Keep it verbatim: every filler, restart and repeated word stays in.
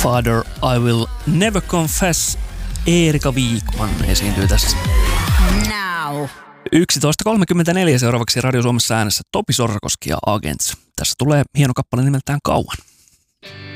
Father, I Will Never Confess. Erika Wikman esiintyy tässä. Now. yksitoista kolmekymmentäneljä seuraavaksi Radio Suomessa äänessä Topi Sorsakoski ja Agents. Tässä tulee hieno kappale nimeltään Kauan.